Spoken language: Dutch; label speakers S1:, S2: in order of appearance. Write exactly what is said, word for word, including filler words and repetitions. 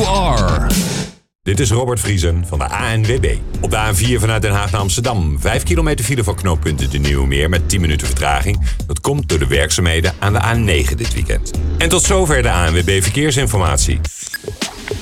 S1: you are.
S2: Dit is Robert Vriesen van de A N W B. Op de A vier vanuit Den Haag naar Amsterdam. vijf kilometer file voor knooppunten de Nieuwe Meer met tien minuten vertraging. Dat komt door de werkzaamheden aan de A negen dit weekend. En tot zover de A N W B Verkeersinformatie.